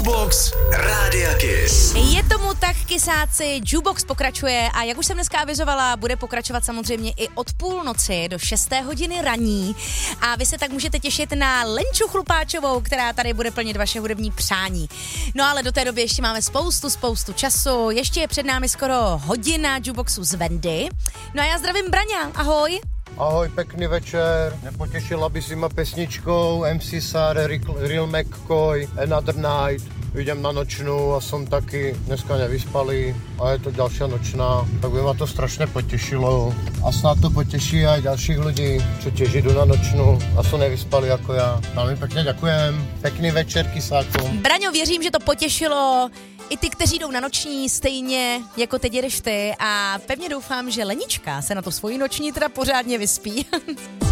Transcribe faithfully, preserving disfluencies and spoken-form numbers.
Jukebox Rádia Kiss. Je tomu tak, kysáci, Jukebox pokračuje a jak už jsem dneska avizovala, bude pokračovat samozřejmě i od půlnoci do šesté hodiny raní a vy se tak můžete těšit na Lenču Chlupáčovou, která tady bude plnit vaše hudební přání. No ale do té doby ještě máme spoustu, spoustu času, ještě je před námi skoro hodina Jukeboxu z Vendy. No a já zdravím Braňa, ahoj. Ahoj, pekný večer. Nepotěšila by si ma pesničkou em cé Sare, Real McCoy, Another Night. Idem na nočnú a som taky dneska nevyspalý a je to ďalšia nočná, tak by ma to strašne potešilo a snad to poteší aj ďalších ľudí, čo tiež idú na nočnú a sú nevyspalí ako ja. Veľmi pekne ďakujem, pekný večer kysákom. Braňo, věřím, že to potěšilo i ty, kteří jdou na noční stejně, jako teď jedeš ty a pevně doufám, že Lenička se na to svoji noční teda pořádně vyspí.